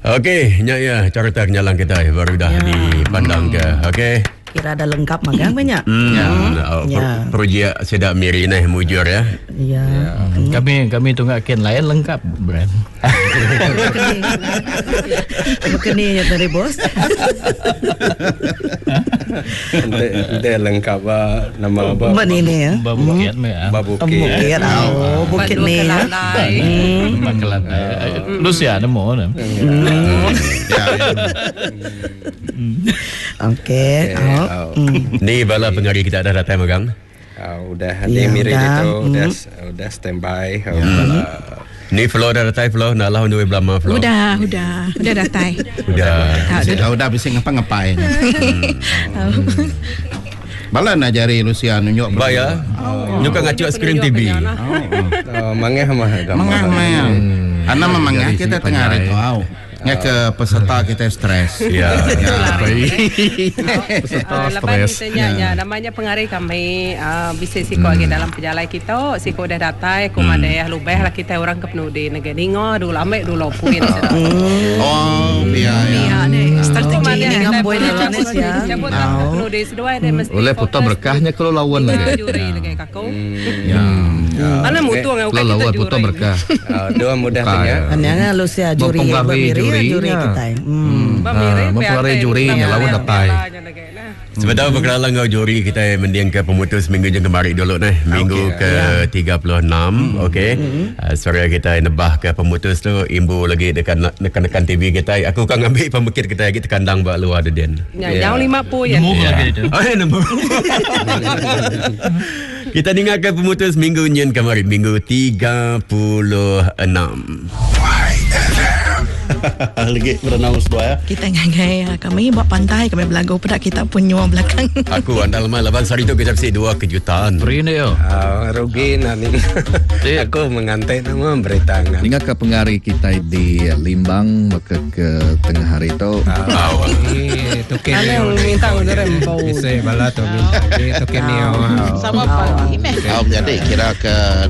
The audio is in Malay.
Okey, nya ya carta kenyalang kita baru dah dipandang ke. Okey. Kira ada lengkap makan banyak. Projek sedap miri nah mujur ya. Ya. Kami tunggakin lain lengkap brand. Kini dari bos. Dia lengkap nama apa? Buat ini ya. Bukit me. Bukit. Bukit. Bukit ni ya. Bakalan. Lucia nemu. Okey. Ni bala pengari kita dah datang magang. Udah ni miri itu udah standby. Ni flow dah datang flow nak lah unduh belama flow. Udah datang. Udah bisa ngapa-ngapain. Bala nak jari Lucia nunjuk Baya. Nyuka ngacuk screen TV. Mangah Ana memangnya kita tengah hari tu. Nggak ke peserta kita stres. Ya. Peserta Lepas stres. kita namanya pengaruh kami bisa siko lagi dalam perjalanan kita siko dah datang kumadeh lubeh lah kita orang ke penudi negara ningo dulu ame dulu puin. Oh, iya. Strategi ini Ngamboi dalam Indonesia. Cabut penudi sedua ada mesti. Oleh putar berkahnya kalau lawan lagi. Juri lagi kakau. Ya. Mana mutu ngau Kalau lawan putar berkah. Dua mudah tanya. Hanya Lucia juri kita. Mempengaruhi jurinya lawan datai. Sebentar berkenalan ngau juri kita mendiang ke pemutus minggu yang kemarin dulu nah. Minggu ke-36. Okey. Suara kita nebah ke pemutus tu imbu lagi dekan TV kita. Aku kan ambil pemikir kita lagi tekandang bak luar ada den. Jauh 50 ya. Nemu lagi itu. Nombor. Kita dengarkan pemutus minggu yang kemarin minggu 36. Lagi berenang dua ya. Kita ngangai kami buat pantai, kami belagu pada kita punya belakang. Aku andal mal laban hari tu kita mesti dua kejutan. Beri ni yo. Rugi nanti. Aku mengantai nama berita. Ingat ke pengari kita di Limbang maka ke tengah hari itu. Ada yang minta untuk rembau. Bisa bala tu. Itu kini. Sama pagi. Jadi kira ke